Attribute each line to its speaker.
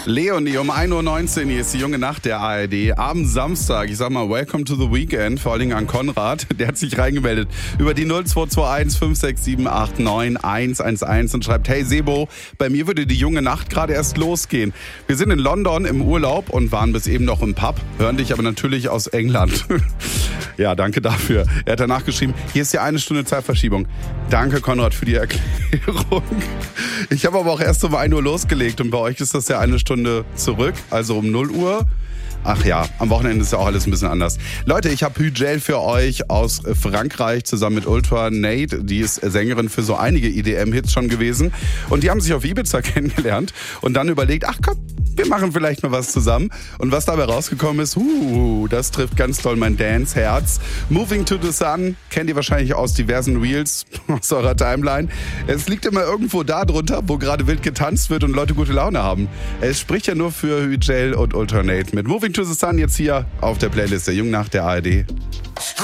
Speaker 1: Leonie, um 1.19 Uhr, hier ist die junge Nacht der ARD. Abend Samstag, ich sag mal, welcome to the weekend, vor allen Dingen an Konrad, der hat sich reingemeldet über die 0221 567 89 111 und schreibt, hey Sebo, bei mir würde die junge Nacht gerade erst losgehen. Wir sind in London im Urlaub und waren bis eben noch im Pub, hören dich aber natürlich aus England. Ja, danke dafür. Er hat danach geschrieben, hier ist ja 1 Stunde Zeitverschiebung. Danke Konrad für die Erklärung. Ich habe aber auch erst um 1 Uhr losgelegt und bei euch ist das ja 1 Stunde zurück, also um 0 Uhr. Ach ja, am Wochenende ist ja auch alles ein bisschen anders. Leute, ich habe Hügel für euch aus Frankreich zusammen mit Ultra Nate. Die ist Sängerin für so einige EDM-Hits schon gewesen. Und die haben sich auf Ibiza kennengelernt und dann überlegt, ach komm, wir machen vielleicht mal was zusammen. Und was dabei rausgekommen ist, das trifft ganz toll mein Dance-Herz. Moving to the Sun kennt ihr wahrscheinlich aus diversen Reels aus eurer Timeline. Es liegt immer irgendwo da drunter, wo gerade wild getanzt wird und Leute gute Laune haben. Es spricht ja nur für Hügel und Ultra Nate mit Moving to the Sun jetzt hier auf der Playlist der Jungen Nacht der ARD.